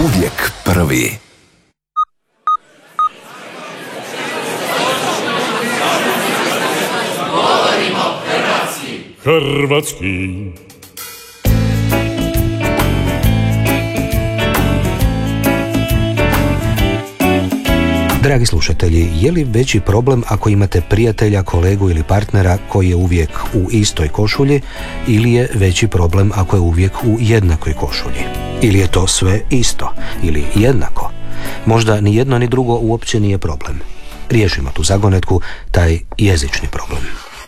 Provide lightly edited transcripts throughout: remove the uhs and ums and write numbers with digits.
uvijek prvi. Hrvatski. Dragi slušatelji, je li veći problem ako imate prijatelja, kolegu ili partnera koji je uvijek u istoj košulji ili je veći problem ako je uvijek u jednakoj košulji? Ili je to sve isto ili jednako? Možda ni jedno ni drugo uopće nije problem. Riješimo tu zagonetku, taj jezični problem.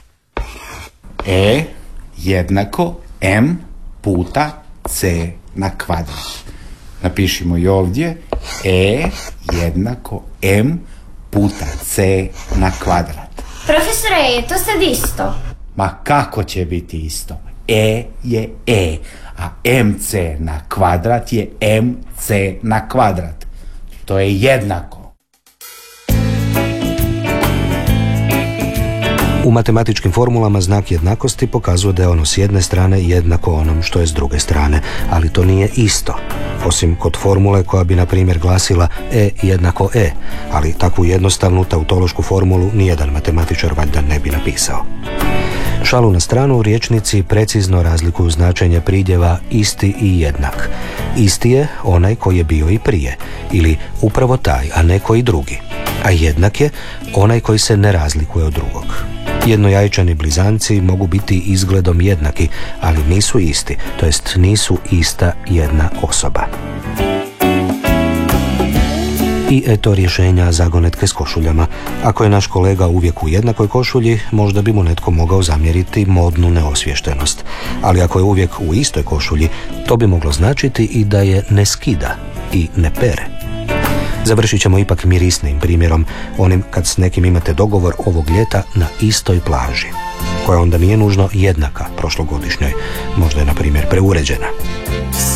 E jednako M puta C na kvadrat. Napišimo i ovdje E jednako M puta C na kvadrat. Profesore, je to sad isto? Ma kako će biti isto? E je E, a MC na kvadrat je MC na kvadrat. To je jednako. U matematičkim formulama znak jednakosti pokazuje da je ono s jedne strane jednako onom što je s druge strane, ali to nije isto. Osim kod formule koja bi, na primjer, glasila E jednako E, ali takvu jednostavnu tautološku formulu nijedan matematičar valjda ne bi napisao. Šalu na stranu, rječnici precizno razlikuju značenje pridjeva isti i jednak. Isti je onaj koji je bio i prije, ili upravo taj, a ne koji drugi. A jednak je onaj koji se ne razlikuje od drugog. Jednojajčani blizanci mogu biti izgledom jednaki, ali nisu isti, to jest nisu ista jedna osoba. I eto rješenja zagonetke s košuljama. Ako je naš kolega uvijek u jednakoj košulji, možda bi mu netko mogao zamjeriti modnu neosviještenost. Ali ako je uvijek u istoj košulji, to bi moglo značiti i da je ne skida i ne pere. Završit ćemo ipak mirisnim primjerom, onim kad s nekim imate dogovor ovog ljeta na istoj plaži, koja onda nije nužno jednaka prošlogodišnjoj, možda je na primjer preuređena.